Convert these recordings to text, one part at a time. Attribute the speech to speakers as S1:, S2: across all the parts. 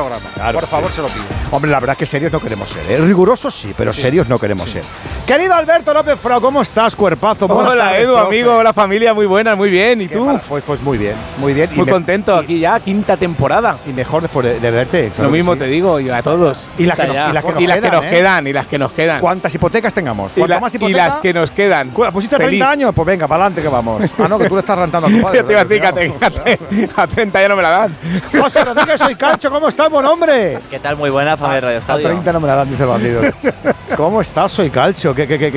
S1: programa.
S2: Claro,
S1: por favor, se lo pido.
S2: Hombre, la verdad es que serios no queremos ser. Rigurosos sí, pero serios no queremos ser. Querido Alberto López Frau, ¿cómo estás, cuerpazo?
S3: Buenas tardes, Edu, amigo, hola familia, muy buenas, muy bien. ¿Y tú?
S2: Pues muy bien, muy bien.
S3: Muy contento, aquí ya, quinta temporada.
S2: Y mejor después de verte.
S3: Lo mismo te digo, y a todos.
S2: Y las que nos quedan. ¿Cuántas hipotecas tengamos?
S3: Más hipotecas, y las que nos quedan.
S2: ¿Pusiste 30 años? Pues venga, para adelante que vamos. Ah, no, que tú le estás rentando a tu padre.
S3: Yo te iba a decir que a 30 ya no me la dan.
S2: José Rodríguez, soy Calcho, ¿cómo estás, buen hombre?
S4: ¿Qué tal? Muy buena, familia Radio Estadio.
S2: A 30 no me la dan, dice el bandido. ¿Cómo estás, soy Calcho?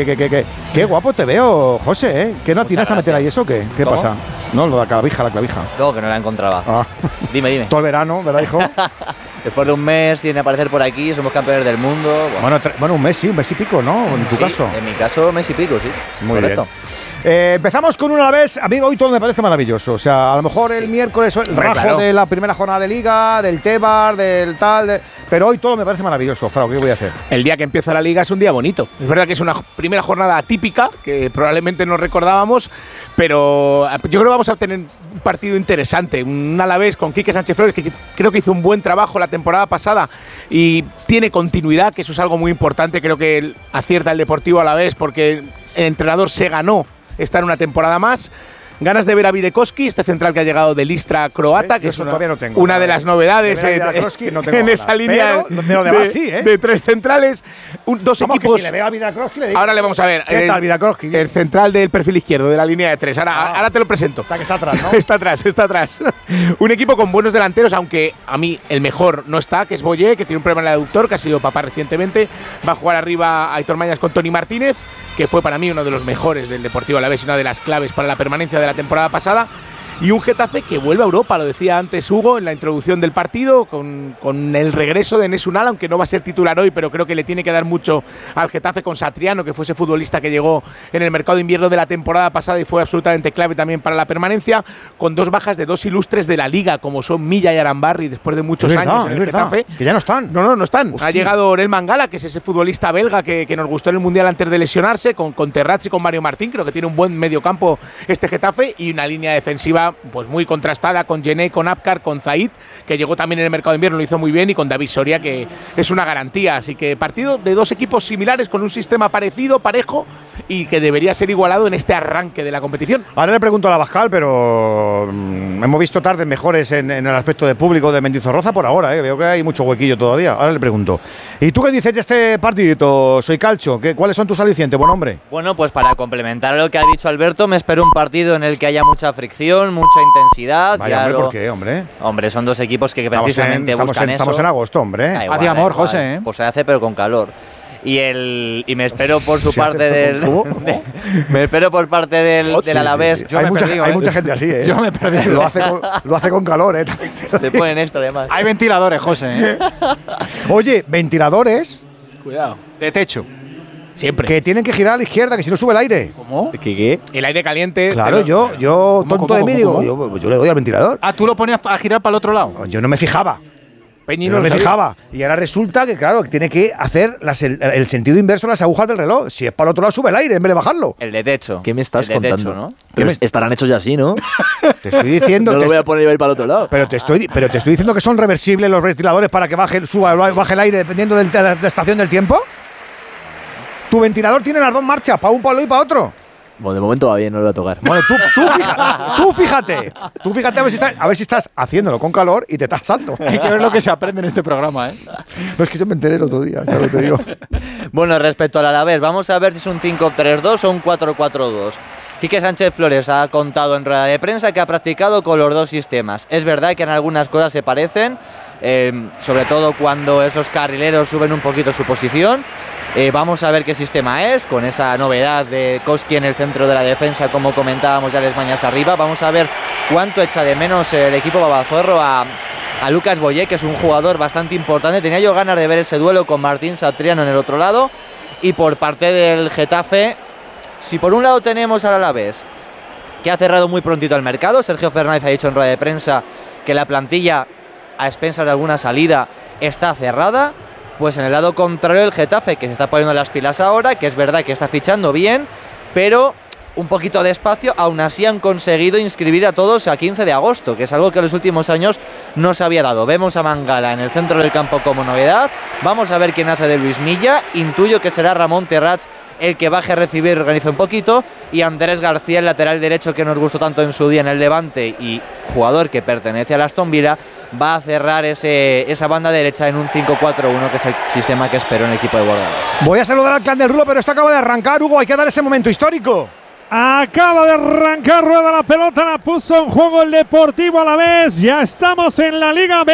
S2: Qué guapo te veo, José, ¿eh? ¿Qué no atinas a meter ahí eso o qué? ¿Qué pasa? No, la clavija.
S4: No, que no la encontraba.
S2: Ah.
S4: Dime.
S2: Todo el verano, ¿verdad, hijo?
S4: Después de un mes sin aparecer por aquí, somos campeones del mundo.
S2: Bueno, un mes y pico, ¿no? En tu caso.
S4: En mi caso, mes y pico, sí.
S2: Muy
S4: correcto.
S2: Bien. Empezamos con una vez. Amigo, hoy todo me parece maravilloso. O sea, a lo mejor el miércoles el rajo de la primera jornada de Liga, del Tebar, del tal. Pero hoy todo me parece maravilloso. Frau, ¿qué voy a hacer?
S3: El día que empieza la Liga es un día bonito. Es verdad que es una primera jornada atípica, que probablemente no recordábamos, pero yo creo que vamos a tener un partido interesante. Un Alavés con Quique Sánchez Flores, que creo que hizo un buen trabajo la temporada pasada y tiene continuidad, que eso es algo muy importante. Creo que acierta el Deportivo Alavés porque el entrenador se ganó estar una temporada más. Ganas de ver a Videkowski, este central que ha llegado del Istra croata, que es una de las novedades en esa línea de tres centrales. Dos equipos.
S2: Si le veo a Videkowski, le digo,
S3: ahora le vamos a ver.
S2: ¿Qué tal, Videkowski?
S3: El central del perfil izquierdo, de la línea de tres. Ahora te lo presento.
S2: O sea, que está atrás, ¿no?
S3: Está atrás. Un equipo con buenos delanteros, aunque a mí el mejor no está, que es Boyé, que tiene un problema en el aductor, que ha sido papá recientemente. Va a jugar arriba Aitor Mañas con Toni Martínez, que fue para mí uno de los mejores del Deportivo Alavés y una de las claves para la permanencia de la temporada pasada. Y un Getafe que vuelve a Europa, lo decía antes Hugo en la introducción del partido, con el regreso de Enes Unal, aunque no va a ser titular hoy, pero creo que le tiene que dar mucho al Getafe con Satriano, que fue ese futbolista que llegó en el mercado de invierno de la temporada pasada y fue absolutamente clave también para la permanencia, con dos bajas de dos ilustres de la Liga, como son Milla y Arambarri, después de muchos años en el Getafe.
S2: Que ya no están.
S3: No están.
S2: Hostia.
S3: Ha llegado Orel Mangala, que es ese futbolista belga que nos gustó en el Mundial antes de lesionarse, con Terrats y con Mario Martín. Creo que tiene un buen mediocampo este Getafe y una línea defensiva pues muy contrastada con Gené, con Apcar, con Zaid, que llegó también en el mercado de invierno, lo hizo muy bien, y con David Soria, que es una garantía. Así que partido de dos equipos similares, con un sistema parecido, parejo, y que debería ser igualado en este arranque de la competición.
S2: Ahora le pregunto a la Bascal, pero hemos visto tardes mejores en el aspecto de público de Mendizorroza por ahora, veo que hay mucho huequillo todavía. Ahora le pregunto, ¿y tú qué dices de este partidito, soy Calcho? ¿Cuáles son tus alicientes, buen hombre?
S4: Bueno, pues para complementar lo que ha dicho Alberto, me espero un partido en el que haya mucha fricción, mucha intensidad.
S2: Vaya, hombre, ¿por qué, hombre?
S4: Hombre, son dos equipos que precisamente buscan eso.
S2: Estamos en agosto, hombre.
S4: Igual, hace amor, José, Pues se hace, pero con calor. Y me espero por su parte del. Me espero por parte del Alavés.
S2: Sí. Hay mucha gente así,
S1: Yo me he perdido.
S2: Lo hace con calor,
S4: Te ponen esto, además.
S1: Hay ventiladores, José.
S2: Oye, ventiladores.
S3: Cuidado.
S1: De techo.
S3: Siempre.
S2: Que tienen que girar a la izquierda, que si no sube el aire.
S1: ¿Cómo?
S4: ¿Qué?
S3: El aire caliente.
S2: Claro, yo tonto de mí digo, yo le doy al ventilador.
S1: Ah, tú lo ponías a girar para el otro lado.
S2: Yo no me fijaba.
S3: Peñino
S2: no me fijaba. Y ahora resulta que, claro, que tiene que hacer el sentido inverso de las agujas del reloj. Si es para el otro lado, sube el aire en vez de bajarlo.
S4: El de techo.
S5: ¿Qué me estás contando?
S4: Techo, ¿no?
S5: Pero estarán hechos ya así, ¿no?
S2: Te estoy diciendo.
S5: No lo voy a poner y va a ir para el otro lado.
S2: Pero te estoy diciendo que son reversibles los ventiladores para que baje el aire dependiendo de la estación del tiempo. Tu ventilador tiene las dos marchas, para un palo y para otro.
S5: Bueno, de momento va bien, no lo voy a tocar.
S2: Bueno, tú fíjate a ver si estás haciéndolo con calor y te estás asando.
S1: Hay que ver lo que se aprende en este programa,
S2: No, es que yo me enteré el otro día, ya lo te digo.
S4: Bueno, respecto al Alavés, vamos a ver si es un 5-3-2 o un 4-4-2. Quique Sánchez Flores ha contado en rueda de prensa que ha practicado con los dos sistemas. Es verdad que en algunas cosas se parecen, sobre todo cuando esos carrileros suben un poquito su posición. Vamos a ver qué sistema es, con esa novedad de Koski en el centro de la defensa, como comentábamos ya les mañas arriba. Vamos a ver cuánto echa de menos el equipo babazorro a Lucas Boyé, que es un jugador bastante importante. Tenía yo ganas de ver ese duelo con Martín Satriano en el otro lado. Y por parte del Getafe, si por un lado tenemos al Alavés, que ha cerrado muy prontito el mercado, Sergio Fernández ha dicho en rueda de prensa que la plantilla, a expensas de alguna salida, está cerrada. Pues en el lado contrario el Getafe, que se está poniendo las pilas ahora, que es verdad que está fichando bien, pero un poquito despacio, aún así han conseguido inscribir a todos a 15 de agosto, que es algo que en los últimos años no se había dado. Vemos a Mangala en el centro del campo como novedad, vamos a ver quién hace de Luis Milla, intuyo que será Ramón Terrats el que baje a recibir, organiza un poquito, y Andrés García, el lateral derecho que nos gustó tanto en su día en el Levante y jugador que pertenece al Aston Villa, va a cerrar esa banda derecha en un 5-4-1, que es el sistema que espero en el equipo de Bordalás.
S2: Voy a saludar al clan del Rulo, pero esto acaba de arrancar, Hugo, hay que dar ese momento histórico.
S6: Acaba de arrancar, rueda la pelota, la puso en juego el Deportivo Alavés. Ya estamos en la Liga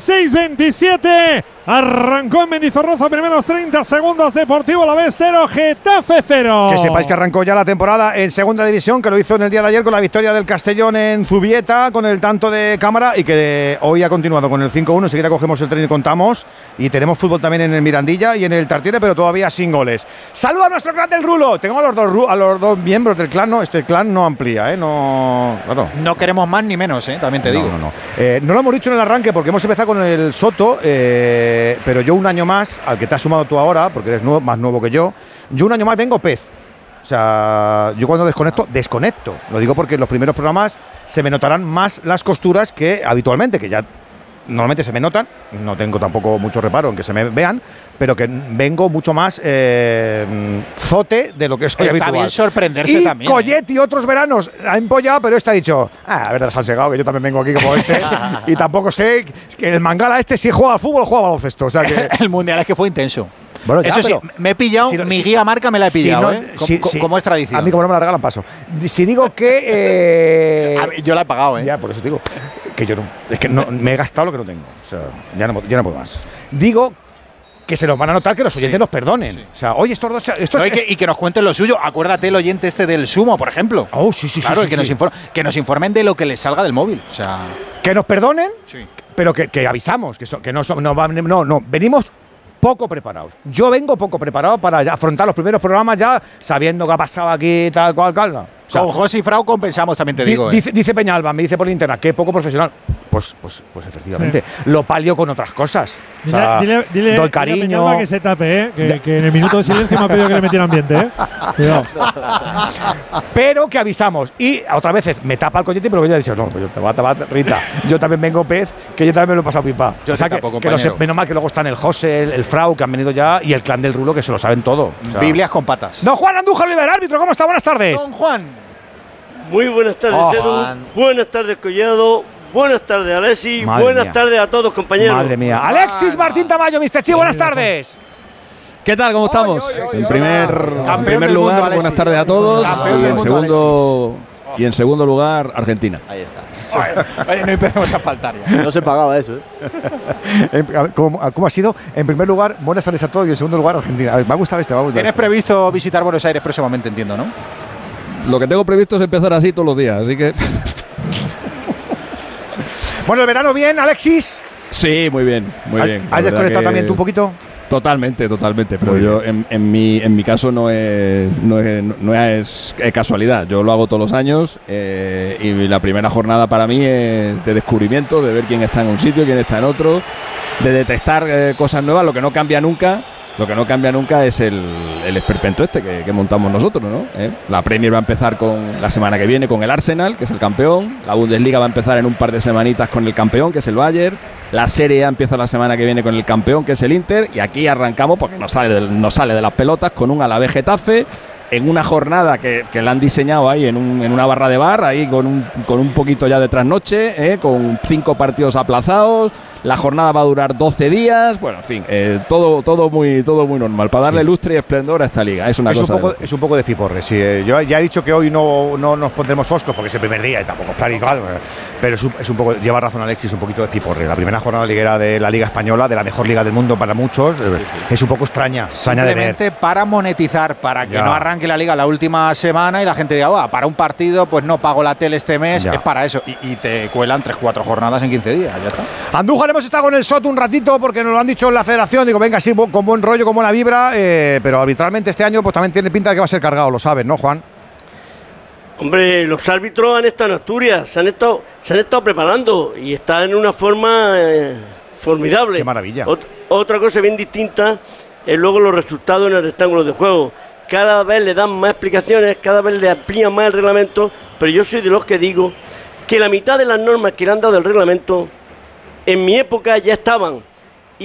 S6: 26-27. Arrancó en Mendizorroza, primeros 30 segundos, Deportivo Alavés 0, Getafe 0.
S2: Que sepáis que arrancó ya la temporada en segunda división, que lo hizo en el día de ayer con la victoria del Castellón en Zubieta, con el tanto de cámara, y que hoy ha continuado con el 5-1. Enseguida cogemos el tren y contamos. Y tenemos fútbol también en el Mirandilla y en el Tartiere, pero todavía sin goles. ¡Saluda a nuestro clan del Rulo! Tengo a los dos miembros del clan. No, este clan no amplía, no, claro.
S1: No queremos más ni menos, también te digo.
S2: No lo hemos dicho en el arranque porque hemos empezado con el Soto, pero yo un año más, al que te has sumado tú ahora, porque eres más nuevo que yo un año más tengo pez. O sea, yo cuando desconecto. Lo digo porque en los primeros programas se me notarán más las costuras que habitualmente, que ya normalmente se me notan. No tengo tampoco mucho reparo en que se me vean, pero que vengo mucho más zote de lo que soy habitual.
S1: Está bien sorprenderse
S2: y
S1: también.
S2: Colletti otros veranos ha empollado, pero este ha dicho, a ver, se han segado, que yo también vengo aquí como este. Y tampoco sé que el Mangala si juega al fútbol, juega al baloncesto. O sea que
S1: el mundial es que fue intenso.
S2: Bueno, ya,
S1: eso sí, me he pillado, mi guía marca me la he pillado, como es tradición.
S2: A mí como no me la regalan, paso. Si digo que…
S1: yo la he pagado,
S2: Ya, por eso te digo. Que yo no… Es que no, me he gastado lo que no tengo. O sea, ya no puedo más. Digo que se nos van a notar, que los oyentes nos perdonen. Sí. O sea, oye, estos dos…
S1: y que nos cuenten lo suyo. Acuérdate el oyente este del Sumo, por ejemplo.
S2: Oh, sí.
S1: Claro, que nos informen de lo que les salga del móvil. O sea…
S2: Que nos perdonen, pero que avisamos. Que no, venimos… poco preparados. Yo vengo poco preparado para afrontar los primeros programas ya sabiendo qué ha pasado aquí, tal cual. O sea,
S1: con José y Frau compensamos, también te digo.
S2: Dice Peñalba, me dice por linterna, qué poco profesional. Pues efectivamente, lo palio con otras cosas. O sea,
S6: dile
S2: doy cariño.
S6: Peñalba que se tape, que en el minuto de silencio me ha pedido que le metiera ambiente, Cuidado.
S2: Pero que avisamos. Y otras veces me tapa el coñete, pero yo he dicho, no, pues yo te va a tapar, Rita. Yo también vengo pez, que yo también me lo he pasado pipa.
S1: Yo
S2: menos mal que luego están el José, el Frau, que han venido ya, y el clan del Rulo, que se lo saben todo. O sea,
S1: Biblias con patas.
S2: Don Juan Andújar Oliver, árbitro, ¿cómo está? Buenas tardes.
S1: Don Juan.
S7: Muy buenas tardes, Edu. Buenas tardes, Collado. Buenas tardes, Alexis. Buenas tardes a todos, compañeros.
S2: Madre mía. Alexis Martín Tamayo, Mr. Chi, buenas tardes.
S8: ¿Qué tal? ¿Cómo estamos? En primer lugar,
S1: mundo,
S8: buenas tardes a todos. Y en segundo lugar, Argentina.
S4: Ahí está.
S1: Oye, no empecemos a faltar ya.
S5: No se pagaba eso,
S2: ¿Cómo ha sido? En primer lugar, buenas tardes a todos, y en segundo lugar, Argentina. A ver, me ha gustado
S1: Tienes previsto visitar Buenos Aires próximamente, entiendo, ¿no?
S8: Lo que tengo previsto es empezar así todos los días, así que…
S2: Bueno, ¿el verano bien, Alexis?
S8: Sí, muy bien, muy bien.
S2: ¿Has desconectado también tú un poquito?
S8: Totalmente, pero yo en mi caso no es casualidad. Yo lo hago todos los años y la primera jornada para mí es de descubrimiento, de ver quién está en un sitio, quién está en otro, de detectar cosas nuevas. Lo que no cambia nunca es el esperpento que montamos nosotros, ¿no? La Premier va a empezar la semana que viene con el Arsenal, que es el campeón. La Bundesliga va a empezar en un par de semanitas con el campeón, que es el Bayern. La Serie A empieza la semana que viene con el campeón, que es el Inter. Y aquí arrancamos, porque nos sale de las pelotas, con un Alavés Getafe, en una jornada que la han diseñado ahí en una barra de bar, ahí con un poquito ya de trasnoche, con 5 partidos aplazados. La jornada va a durar 12 días. Bueno, en fin, todo muy normal. Para darle lustre y esplendor a esta liga. Es un
S2: poco de piporre. Sí, yo ya he dicho que hoy no nos pondremos foscos porque es el primer día y tampoco es igual. Pero es un poco, lleva razón Alexis, un poquito de piporre. La primera jornada liguera de la Liga Española, de la mejor liga del mundo para muchos, es un poco extraña de ver.
S1: Simplemente para monetizar, para que no arranque la liga la última semana y la gente diga, para un partido pues no pago la tele este mes, es para eso. Y te cuelan 3-4 jornadas en 15 días, ya está.
S2: Andújar, hemos estado con el SOT un ratito porque nos lo han dicho en la federación. Digo, venga, sí, con buen rollo, con buena vibra, pero arbitralmente este año pues también tiene pinta de que va a ser cargado, lo sabes, ¿no, Juan?
S7: Hombre, los árbitros han estado en Asturias, se han estado preparando y están en una forma formidable.
S2: Qué maravilla.
S7: Otra cosa bien distinta es luego los resultados en el rectángulo de juego. cada vez le dan más explicaciones, cada vez le amplían más el reglamento, pero yo soy de los que digo que la mitad de las normas que le han dado del reglamento, en mi época ya estaban.